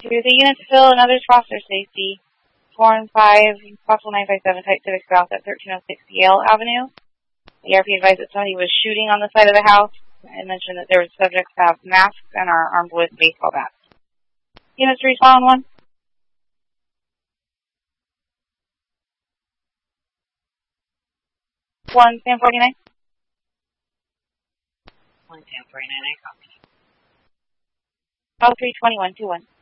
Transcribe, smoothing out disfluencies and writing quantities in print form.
To the unit to fill and others foster safety. 4 and 5, possible 957 Type Civic South at 1306 Yale Avenue. The ERP advised that somebody was shooting on the side of the house and mentioned that there were subjects that have masks and are armed with baseball bats. Units to respond 1. 1, Sam 49. 1, Sam 49, I copy. Call 32121.